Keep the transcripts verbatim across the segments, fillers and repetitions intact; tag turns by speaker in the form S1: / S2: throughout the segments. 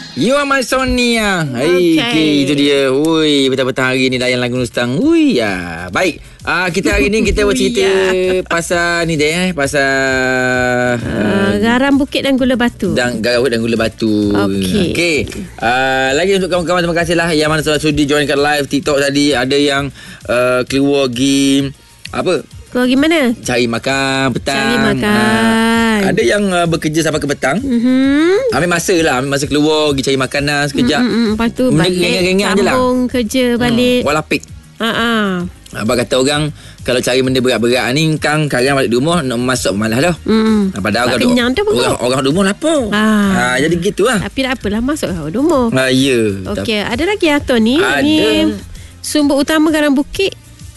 S1: You are my Sonia. Hai, okay. okay, itu dia. Ui, petang-petang hari ni layan lagu Nustang. Ui, ya. Baik. Ah, uh, kita hari ni kita bercerita pasal ni deh, eh, pasal
S2: uh, garam bukit dan gula batu.
S1: Dan garam dan gula batu. Okey. Okey. Uh, lagi untuk kawan-kawan, terima kasihlah yang mana sudah sudi join kat live TikTok tadi. Ada yang uh, keluar pergi apa?
S2: Keluar gimana?
S1: Cari makan petang.
S2: Cari makan.
S1: Uh, ada yang uh, bekerja sampai ke petang.
S2: Mm-hmm.
S1: Ambil masa lah. Ambil masa keluar pergi cari makanan sekejap.
S2: Mm-hmm. Lepas tu balik. Sambung kerja balik.
S1: Hmm. Walapik.
S2: Haa.
S1: Abang kata orang kalau cari benda berat-berat ni kang kadang balik di rumah nak masuk malas dah. Hmm. Padahal orang
S2: kenyang dah
S1: orang, orang di rumah lapar. Ha. ha jadi gitulah.
S2: Tapi tak apalah masuk di rumah.
S1: Ha ya.
S2: Okey, ada lagi atau ni?
S1: Ada.
S2: Ni sumber utama garam bukit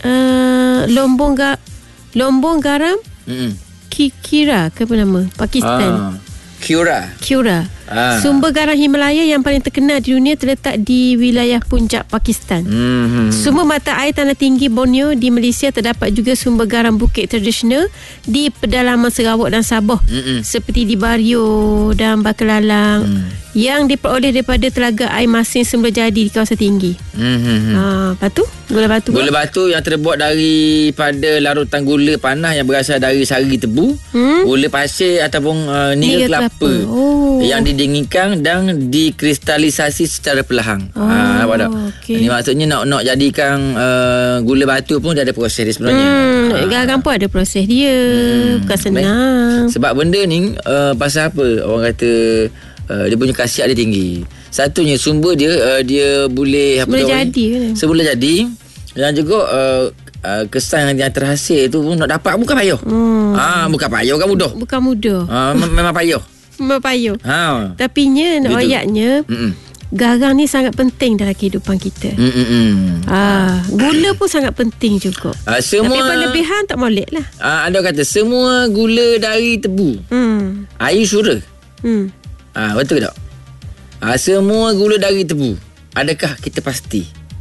S2: uh, lombong ga, lombong garam hmm. Kikira ke apa nama? Pakistan. Ha.
S1: Kura.
S2: Kura. Ah. Sumber garam Himalaya yang paling terkenal di dunia terletak di wilayah puncak Pakistan. Mm-hmm. Sumber mata air tanah tinggi Borneo di Malaysia terdapat juga sumber garam bukit tradisional di pedalaman Sarawak dan Sabah. Mm-hmm. Seperti di Bario dan Bakalalang mm. yang diperoleh daripada telaga air masin semula jadi di kawasan tinggi. Mm-hmm. Ah, lepas tu gula batu.
S1: Gula kan? Batu yang terbuat daripada larutan gula panas yang berasal dari sari tebu, mm? gula pasir ataupun uh, niaga kelapa. kelapa. Oh. Yang didinginkan dan dikristalisasi secara perlahan. Oh, ha, nampak tak? Okay. Ini maksudnya nak nak jadikan uh, gula batu pun dia ada proses dia sebenarnya.
S2: Hmm, ha. Garam pun ada proses dia. Hmm. Bukan senang.
S1: Sebab benda ni uh, pasal apa? Orang kata uh, dia punya khasiat dia tinggi. Satunya sumber dia uh, dia boleh apa
S2: boleh jadi kan?
S1: Sebelum jadi dan juga uh, uh, kesan yang terhasil tu pun nak dapat bukan payah. Hmm. Ah, bukan payah kan mudah.
S2: Bukan mudah.
S1: Ah, memang payah.
S2: Memang payah.
S1: Ha.
S2: Tapi nya nak ayatnya garam ni sangat penting dalam kehidupan kita. Mm-mm. Ah, gula pun sangat penting juga. Ah, semua, tapi berlebihan tak molek lah.
S1: Ah, ada kata semua gula dari tebu. Hmm. Are you sure? Hmm. Ah, betul tak? Ah, semua gula dari tebu. Adakah kita pasti?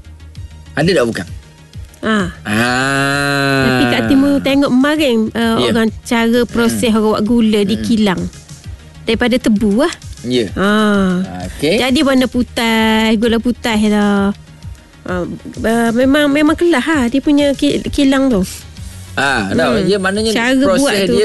S1: Ada tak bukan?
S2: Ah.
S1: ah.
S2: Tapi kat timur tengok kemarin uh, yeah. orang cara proses hmm. orang buat gula hmm. di kilang daripada tebu lah.
S1: Ya. Yeah.
S2: Ah. Okey. Jadi warna putih, gula putih lah. Ah, uh, memang memang kelas lah dia punya kilang tu.
S1: Ah, tahu hmm. dia maknanya cara proses dia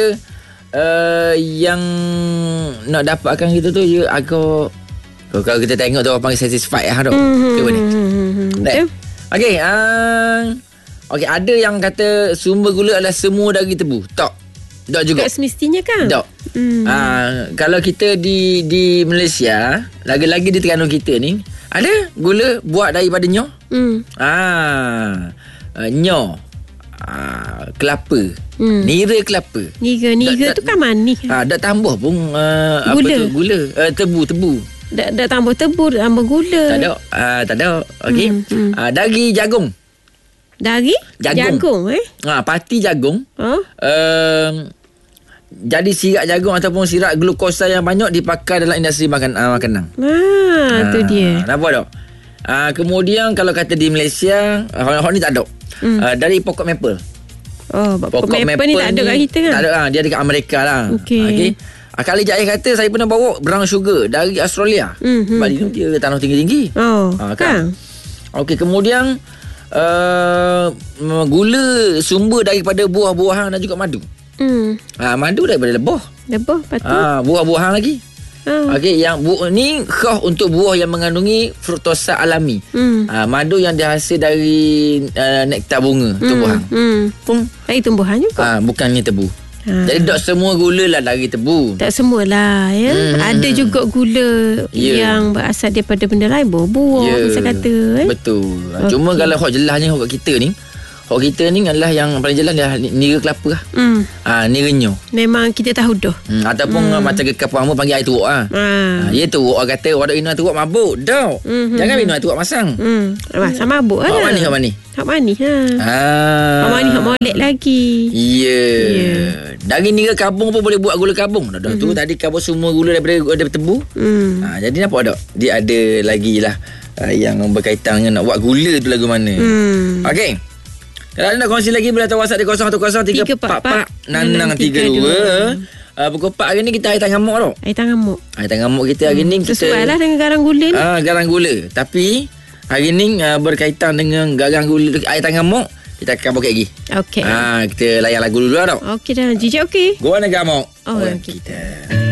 S1: uh, yang nak dapatkan gitu tu dia agak kalau kita tengok tu orang panggil satisfied lah tu.
S2: Hmm.
S1: Ke mana?
S2: Betul.
S1: Okey, ah uh, okey ada yang kata sumber gula adalah semua dari tebu. Tak. Tak juga.
S2: Tak semestinya kan?
S1: Tak. Hmm. Uh, kalau kita di di Malaysia, lagi-lagi di Terengganu kita ni, ada gula buat daripada nyoh. Hmm. Ah, uh, nyoh. Ah, kelapa. Hmm. Nira kelapa.
S2: Nira, nira tu kan manis.
S1: Ah, dak tambah pun uh, apa tu gula, uh, tebu, tebu.
S2: Dak dak tambah tebu, dak tambah gula.
S1: Tak ada. Ah, tak ada. Okey. Hmm. Hmm. Ah, dari jagung.
S2: Dari jagung, jagung eh?
S1: Ah, pati jagung.
S2: Huh?
S1: Uh, jadi sirap jagung ataupun sirap glukosa yang banyak dipakai dalam industri makan uh, makanan.
S2: Ah, tu dia.
S1: Nampak tak? Uh, kemudian kalau kata di Malaysia, uh, orang ni tak ada. Hmm. Uh, dari pokok maple.
S2: Oh, pokok, pokok maple, maple ni tak ada kat kita kan?
S1: Tak ada, uh, dia dekat Amerika lah.
S2: Okey.
S1: Okay. Uh, kali Jaya kata saya pernah bawa brown sugar dari Australia. Mm-hmm. Sebab dia tanah tinggi-tinggi.
S2: Oh, uh, kan?
S1: Okey, kemudian uh, gula sumber daripada buah-buahan dan juga madu. Hmm. Ah, madu daripada lebah.
S2: Lebah, patut.
S1: Ah, buah-buahan lagi. Ah. Okey, yang bu- ni khas untuk buah yang mengandungi fruktosa alami. Hmm. Ah, madu yang dihasil dari uh, nektar bunga hmm. tumbuhan. Hmm.
S2: Pun dari tumbuhan juga.
S1: Ah, bukannya tebu. Ha. Jadi tak semua gula lah dari tebu.
S2: Tak semualah ya. Hmm. Ada juga gula yeah. yang berasal daripada benda lain, buah-buah yeah. bisa kata eh.
S1: Betul. Okay. Cuma kalau hok jelasnya hok kat kita ni, hok kita ni adalah yang paling jelas adalah nira kelapa lah. Hmm. Ah, nira nyoh.
S2: Memang kita tahu dah.
S1: Hmm. Ataupun hmm. macam kekal pahama panggil air teruk ah. Ha. Ya teruk orang kata orang minum air teruk mabuk. Dah. Hmm. Jangan minum air teruk masang.
S2: Hmm. Masang mabuk ah.
S1: Hak manis hak manis.
S2: Hak manis ha.
S1: Ah.
S2: Hak manis hak molek lagi.
S1: Ya. Yeah. Yeah. Dari nira kabung pun boleh buat gula kabung. Dah mm-hmm. tu tadi kabung semua gula daripada daripada tebu. Hmm. Ha, jadi nampak tak? Dia ada lagi lah uh, yang berkaitan dengan nak buat gula tu lagu mana. Hmm. Okey. Kalau anda nak kongsi lagi, boleh hantar WhatsApp di kosong satu kosong tiga empat empat enam tiga dua. Uh, pukul empat hari ni kita air tangan mok tau.
S2: Air tangan mok.
S1: Air tangan mok kita hari hmm. ni kita
S2: sesuai lah dengan garang gula ni.
S1: Ah, garang gula. Tapi hari ni uh, berkaitan dengan garang gula air tangan mok, kita akan bokek lagi.
S2: Okey.
S1: Ah, kita layan lagu dulu lah tau.
S2: Okey dah. Jijik okey.
S1: Gua negara mok.
S2: Oh, kita.